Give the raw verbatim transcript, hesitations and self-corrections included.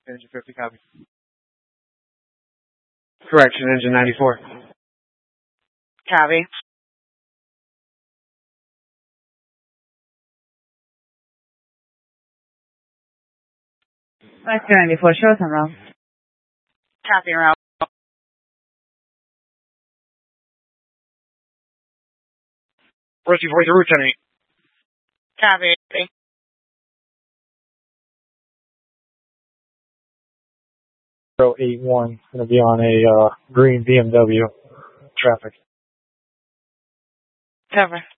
Engine fifty, copy. Correction, engine ninety-four. Copy. Oscar ninety-four, show us on route. Copy, route. Rusty forty, route ten eight. Copy. zero eight one, going to be on a uh, green B M W traffic. Cover.